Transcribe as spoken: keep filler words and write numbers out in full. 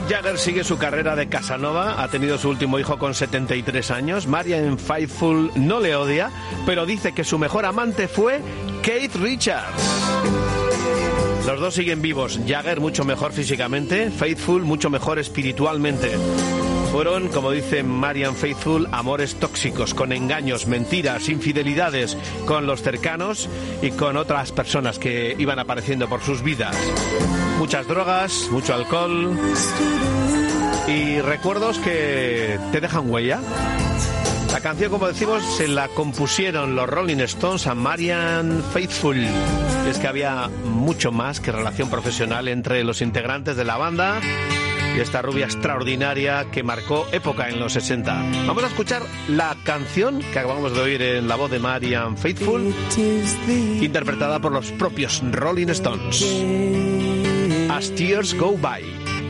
Mick Jagger sigue su carrera de Casanova, ha tenido su último hijo con setenta y tres años. Marianne Faithfull no le odia, pero dice que su mejor amante fue Keith Richards. Los dos siguen vivos, Jagger mucho mejor físicamente, Faithfull mucho mejor espiritualmente. Fueron, como dice Marianne Faithfull, amores tóxicos, con engaños, mentiras, infidelidades con los cercanos y con otras personas que iban apareciendo por sus vidas. Muchas drogas, mucho alcohol y recuerdos que te dejan huella. La canción, como decimos, se la compusieron los Rolling Stones a Marianne Faithfull. Es que había mucho más que relación profesional entre los integrantes de la banda y esta rubia extraordinaria que marcó época en los sesenta. Vamos a escuchar la canción que acabamos de oír en la voz de Marianne Faithfull, interpretada por los propios Rolling Stones. As Tears Go By.